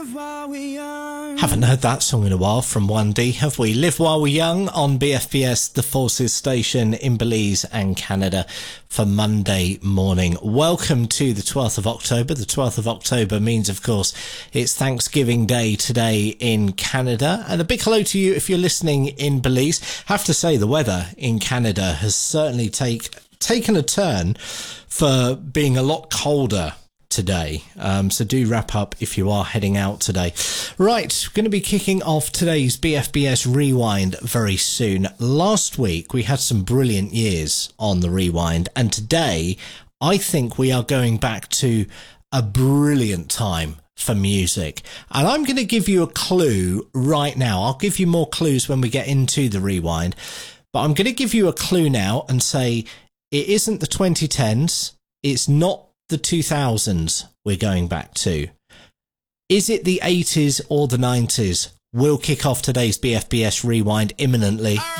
Haven't heard that song in a while from 1D, have we? Live While We're Young on BFBS, the Forces station in Belize and Canada for Monday morning. Welcome to the 12th of October. The 12th of October means, of course, it's Thanksgiving Day today in Canada. And a big hello to you if you're listening in Belize. Have to say the weather in Canada has certainly taken a turn for being a lot colder today. So do wrap up if you are heading out today. Right, we're going to be kicking off today's BFBS Rewind very soon. Last week we had some brilliant years on the Rewind, and today I think we are going back to a brilliant time for music. And I'm going to give you a clue right now. I'll give you more clues when we get into the Rewind, but I'm going to give you a clue now and say it isn't the 2010s. It's not the 2000s we're going back to. Is it the 80s or the 90s? We'll kick off today's BFBS Rewind imminently.